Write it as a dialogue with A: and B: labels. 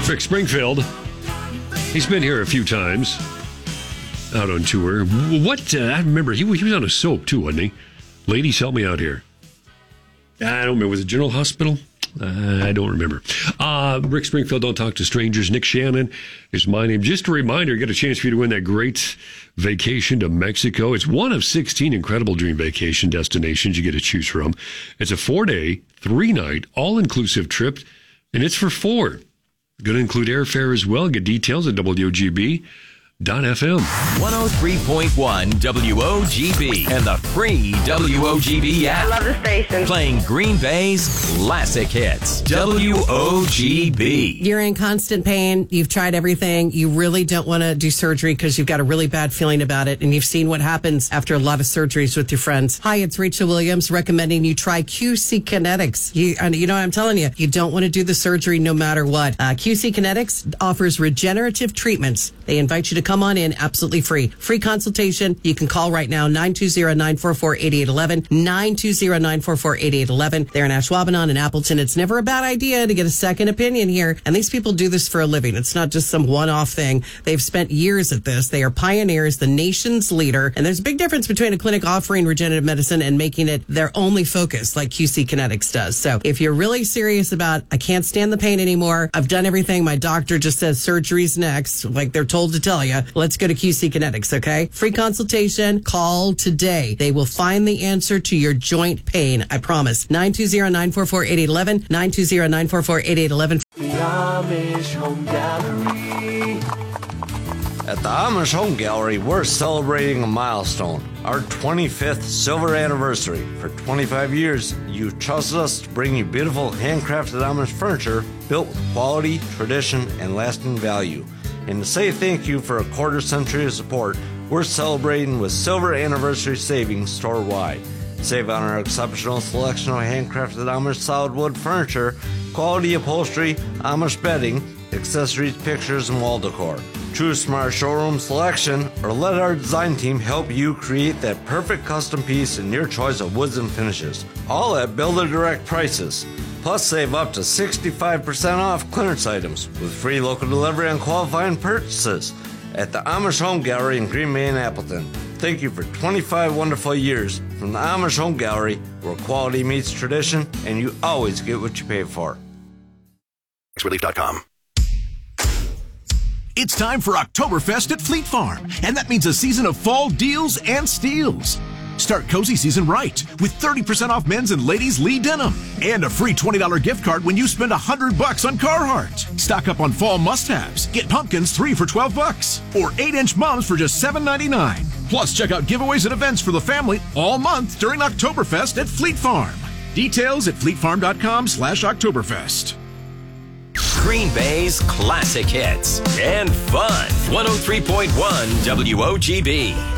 A: Rick Springfield. He's been here a few times out on tour. I remember he was on a soap too, wasn't he? Ladies, help me out here. I don't remember. Was it General Hospital? I don't remember. Rick Springfield, Don't Talk to Strangers. Nick Shannon is my name. Just a reminder, get a chance for you to win that great vacation to Mexico. It's one of 16 incredible dream vacation destinations you get to choose from. It's a 4-day, 3-night, all-inclusive trip, and it's for 4. Going to include airfare as well. Get details at WOGB.FM.
B: 103.1 WOGB and the free WOGB app.
C: I love the station.
B: Playing Green Bay's classic hits. WOGB.
D: You're in constant pain. You've tried everything. You really don't want to do surgery because you've got a really bad feeling about it. And you've seen what happens after a lot of surgeries with your friends. Hi, it's Rachel Williams recommending you try QC Kinetics. You know what I'm telling you? You don't want to do the surgery no matter what. QC Kinetics offers regenerative treatments. They invite you to come on in absolutely free. Free consultation. You can call right now, 920-944-8811, 920-944-8811. They're in Ashwaubenon and Appleton. It's never a bad idea to get a second opinion here. And these people do this for a living. It's not just some one-off thing. They've spent years at this. They are pioneers, the nation's leader. And there's a big difference between a clinic offering regenerative medicine and making it their only focus like QC Kinetics does. So if you're really serious about, I can't stand the pain anymore, I've done everything, my doctor just says surgery's next, like they're told to tell you, let's go to QC Kinetics, okay? Free consultation. Call today. They will find the answer to your joint pain. I promise. 920-944-8811, 920-944-8811.
E: The Amish Home Gallery.
F: At the Amish Home Gallery, we're celebrating a milestone, our 25th silver anniversary. For 25 years, you've trusted us to bring you beautiful handcrafted Amish furniture built with quality, tradition, and lasting value. And to say thank you for a quarter century of support, we're celebrating with silver anniversary savings store-wide. Save on our exceptional selection of handcrafted Amish solid wood furniture, quality upholstery, Amish bedding, accessories, pictures, and wall decor. Choose from our showroom selection or let our design team help you create that perfect custom piece in your choice of woods and finishes. All at Builder Direct prices. Plus, save up to 65% off clearance items with free local delivery on qualifying purchases at the Amish Home Gallery in Green Bay and Appleton. Thank you for 25 wonderful years from the Amish Home Gallery, where quality meets tradition and you always get what you pay for.
G: Relief.com. It's time for Oktoberfest at Fleet Farm, and that means a season of fall deals and steals. Start cozy season right with 30% off men's and ladies' Lee denim and a free $20 gift card when you spend $100 on Carhartt. Stock up on fall must-haves. Get pumpkins 3 for $12 or 8-inch mums for just $7.99. Plus, check out giveaways and events for the family all month during Oktoberfest at Fleet Farm. Details at fleetfarm.com/Oktoberfest.
B: Green Bay's classic hits and fun. 103.1 WOGB.